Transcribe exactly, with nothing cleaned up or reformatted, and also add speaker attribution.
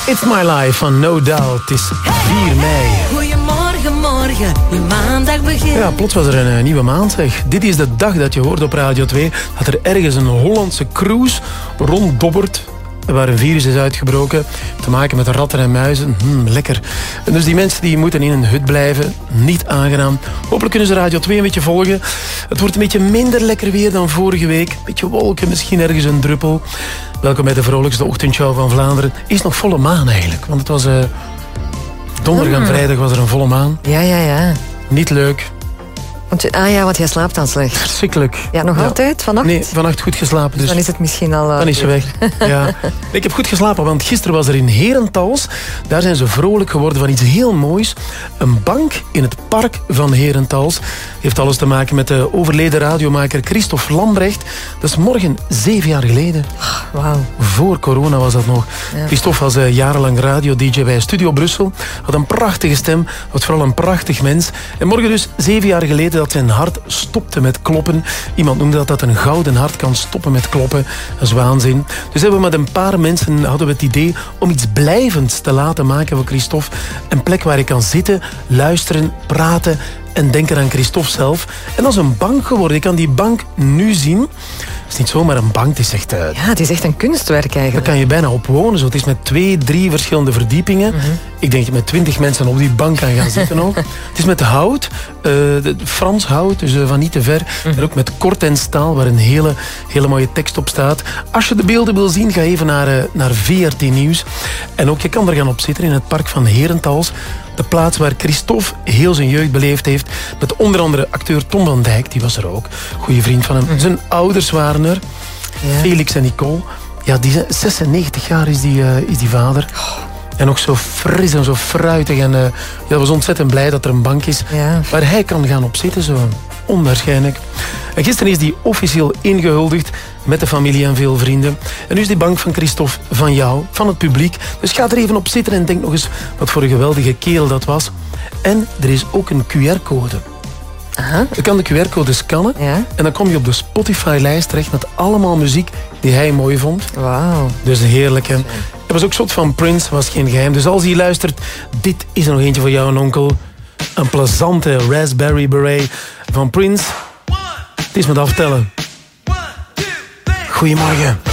Speaker 1: It's My Life van No Doubt. Het is vier mei.
Speaker 2: Goedemorgen, morgen. Je maandag begint.
Speaker 1: Ja, plots was er een uh, nieuwe maand, zeg. Dit is de dag dat je hoort op Radio twee dat er ergens een Hollandse cruise ronddobbert waar een virus is uitgebroken. Te maken met ratten en muizen. Hmm, lekker. En dus die mensen die moeten in een hut blijven. Niet aangenaam. Hopelijk kunnen ze Radio twee een beetje volgen. Het wordt een beetje minder lekker weer dan vorige week. Een beetje wolken, misschien ergens een druppel. Welkom bij de vrolijkste ochtendshow van Vlaanderen. Is nog volle maan eigenlijk. Want het was uh, donderdag en vrijdag was er een volle maan.
Speaker 3: Ja, ja, ja.
Speaker 1: Niet leuk.
Speaker 3: Want, ah ja, want jij slaapt dan slecht.
Speaker 1: Verschrikkelijk.
Speaker 3: Ja, nog
Speaker 1: ja.
Speaker 3: altijd? Vannacht?
Speaker 1: Nee, vannacht goed geslapen. Dus
Speaker 3: dan is het misschien al... Uh,
Speaker 1: dan is ze weg. Ja. Ik heb goed geslapen, want gisteren was er in Herentals. Daar zijn ze vrolijk geworden van iets heel moois. Een bank in het park van Herentals. Heeft alles te maken met de overleden radiomaker Christophe Lambrecht. Dat is morgen zeven jaar geleden.
Speaker 3: Oh, wauw.
Speaker 1: Voor corona was dat nog. Ja. Christophe was uh, jarenlang radio-dj bij Studio Brussel. Had een prachtige stem. Was vooral een prachtig mens. En morgen dus zeven jaar geleden dat zijn hart stopte met kloppen. Iemand noemde dat dat een gouden hart kan stoppen met kloppen. Dat is waanzin. Dus hebben we met een paar mensen hadden we het idee om iets blijvends te laten maken voor Christophe. Een plek waar je kan zitten, luisteren, praten en denken aan Christophe zelf. En dat is een bank geworden. Je kan die bank nu zien. Het is niet zomaar een bank, het is echt... Uh,
Speaker 3: ja, het is echt een kunstwerk eigenlijk.
Speaker 1: Daar kan je bijna op wonen. Zo. Het is met twee, drie verschillende verdiepingen. Mm-hmm. Ik denk dat je met twintig mensen op die bank kan gaan zitten ook. Het is met hout, uh, Frans hout, dus uh, van niet te ver. Mm-hmm. En ook met kort en staal, waar een hele, hele mooie tekst op staat. Als je de beelden wil zien, ga even naar, uh, naar V R T Nieuws. En ook, je kan er gaan op zitten in het park van Herentals. De plaats waar Christophe heel zijn jeugd beleefd heeft. Met onder andere acteur Tom van Dijk, die was er ook. Goeie vriend van hem. Mm-hmm. Zijn ouders waren er. Ja. Felix en Nicole. Ja, die zijn zesennegentig jaar is die, uh, is die vader. Oh. En nog zo fris en zo fruitig. En uh, ja, was ontzettend blij dat er een bank is ja. waar hij kan gaan op zitten. Zo onwaarschijnlijk. En gisteren is die officieel ingehuldigd met de familie en veel vrienden. En nu is die bank van Christophe van jou, van het publiek. Dus ga er even op zitten en denk nog eens wat voor een geweldige kerel dat was. En er is ook een Q R-code.
Speaker 3: Aha.
Speaker 1: Je kan de Q R-code scannen
Speaker 3: ja.
Speaker 1: en dan kom je op de Spotify-lijst terecht met allemaal muziek die hij mooi vond.
Speaker 3: Wauw.
Speaker 1: Dus heerlijk, hè. Hij was ook zot van Prince, was geen geheim. Dus als hij luistert, dit is er nog eentje voor jou en onkel. Een plezante Raspberry Beret van Prince. Het is met aftellen. Goedemorgen.